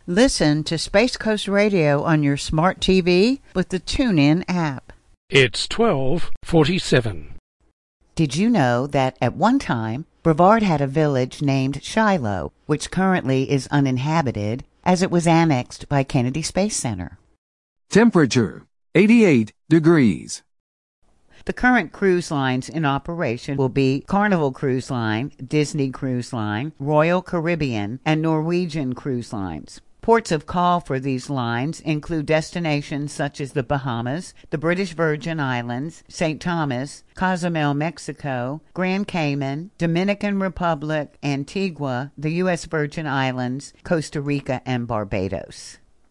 Listen to Space Coast Radio on your smart TV with the TuneIn app. It's 12:47. Did you know that at one time, Brevard had a village named Shiloh, which currently is uninhabited, as it was annexed by Kennedy Space Center? Temperature, 88 degrees. The current cruise lines in operation will be Carnival Cruise Line, Disney Cruise Line, Royal Caribbean, and Norwegian Cruise Lines. Ports of call for these lines include destinations such as the Bahamas, the British Virgin Islands, St. Thomas, Cozumel, Mexico, Grand Cayman, Dominican Republic, Antigua, the U.S. Virgin Islands, Costa Rica, and Barbados.